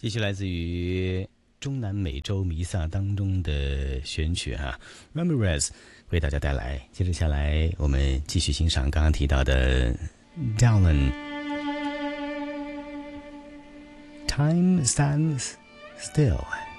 继续来自于中南美洲弥撒当中的选曲哈 Ramirez 为大家带来。接着下来我们继续欣赏刚刚提到的 Dylan Time Stands Still